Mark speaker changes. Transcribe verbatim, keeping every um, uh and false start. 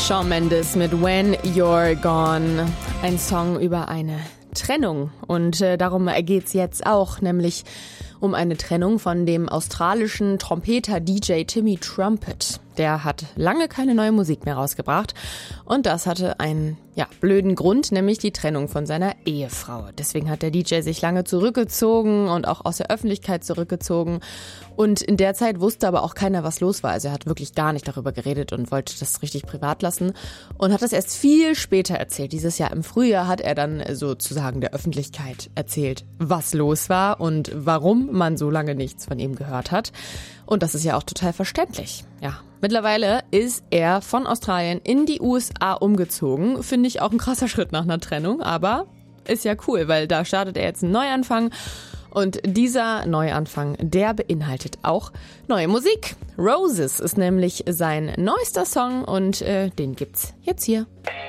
Speaker 1: Shawn Mendes mit When You're Gone. Ein Song über eine Trennung. Und äh, darum geht's jetzt auch, nämlich um eine Trennung von dem australischen Trompeter D J Timmy Trumpet. Der hat lange keine neue Musik mehr rausgebracht und das hatte einen ja, blöden Grund, nämlich die Trennung von seiner Ehefrau. Deswegen hat der D J sich lange zurückgezogen und auch aus der Öffentlichkeit zurückgezogen. Und in der Zeit wusste aber auch keiner, was los war. Also er hat wirklich gar nicht darüber geredet und wollte das richtig privat lassen und hat das erst viel später erzählt. Dieses Jahr im Frühjahr hat er dann sozusagen der Öffentlichkeit erzählt, was los war und warum man so lange nichts von ihm gehört hat. Und das ist ja auch total verständlich. Ja, mittlerweile ist er von Australien in die U S A umgezogen. Finde ich auch ein krasser Schritt nach einer Trennung, aber ist ja cool, weil da startet er jetzt einen Neuanfang. Und dieser Neuanfang, der beinhaltet auch neue Musik. Roses ist nämlich sein neuester Song und äh, den gibt's jetzt hier.